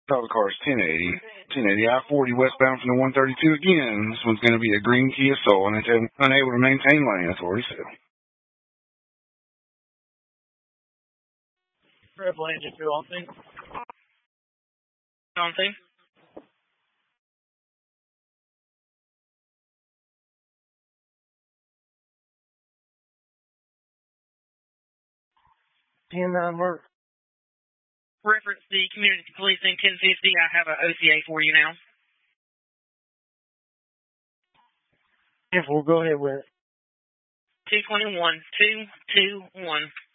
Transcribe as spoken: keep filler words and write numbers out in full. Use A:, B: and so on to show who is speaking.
A: Title car is ten eighty. ten eighty I forty westbound from the one thirty-two again. This one's going to be a green Kia Soul and it's unable to maintain lane authority. So.
B: Triple engine two on thing. On thing. ten nine work.
C: Reference the community policing ten fifty. I have an O C A for you now.
B: If we'll go ahead with it.
C: two twenty-one, two two one.